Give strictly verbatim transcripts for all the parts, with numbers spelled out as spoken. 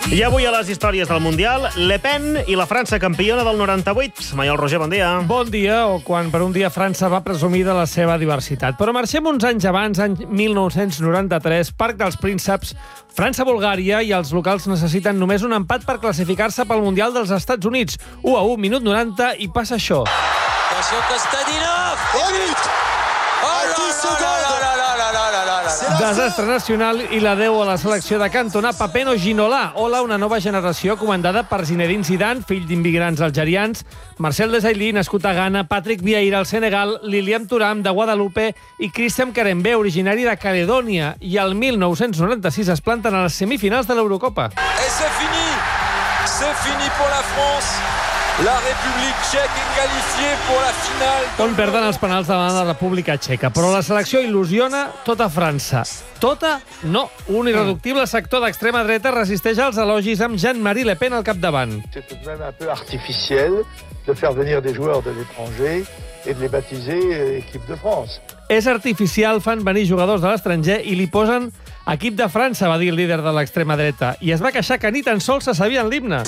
I avui a les històries del Mundial, Le Pen i la França campiona del noranta-vuit. Maiol Roger, bon dia. Bon dia, o quan per un dia França va presumir de la seva diversitat. Però marxem uns anys abans, any mil nou-cents noranta-tres, Parc dels Prínceps, França-Bulgària, i els locals necessiten només un empat per classificar-se pel Mundial dels Estats Units. u a u, minut noranta, i passa això. Attention, Kostadinov! Oh, but! Oh là là là là là là là là là! Desastre nacional i la deu a la selecció de cantonar Papeno Ginola. Hola, una nova generació comandada per Zinedine Zidane, fill d'immigrants algerians, Marcel Desailly, nascut a Ghana, Patrick Vieira, al Senegal, Lilian Thuram, de Guadalupe, i Christian Karembé, originari de Caledònia. I el mil nou-cents noranta-sis es planten a les semifinals de l'Eurocopa. Et c'est fini! C'est fini pour la France! La République tchèque est qualifiée pour la finale. On perden els penals davant de la República Txeca, però la selecció il·lusiona tota França. Tota? No. Un irreductible sector d'extrema dreta resisteix als elogis amb Jean-Marie Le Pen al capdavant. C'est tout de même un peu artificiel de faire venir des joueurs de l'étranger et de les baptiser équipe de France. És artificial, fan venir jugadors de l'estranger i li posen equip de França, va dir el líder de l'extrema dreta, i es va queixar que ni tan sols se sabien l'himne.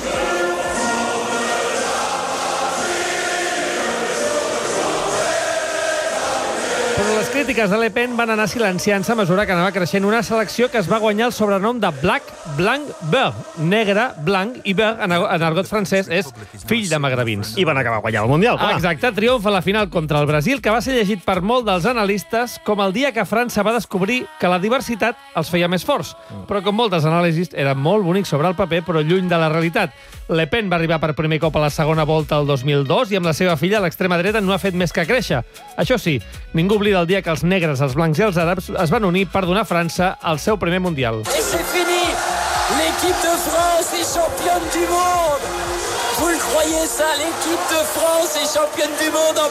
Però les crítiques de Le Pen van anar silenciant-se a mesura que anava creixent una selecció que es va guanyar el sobrenom de Black, Blanc, Vert. Negre, blanc i vert, en argot francès, és fill de magrebins. I van acabar guanyant el Mundial, clar. Exacte, triomf a la final contra el Brasil, que va ser llegit per molt dels analistes com el dia que França va descobrir que la diversitat els feia més forts. Però com moltes anàlisis, era molt bonic sobre el paper, però lluny de la realitat. Le Pen va arribar per primer cop a la segona volta el dos mil dos i amb la seva filla, l'extrema dreta, no ha fet més que créixer. Això sí, ningú oblida el dia que els negres, els blancs i els àrabs es van unir per donar a França el seu primer Mundial. Et c'est fini! L'équipe de France est championne du monde! Vous le croyez ça? L'équipe de France est championne du monde en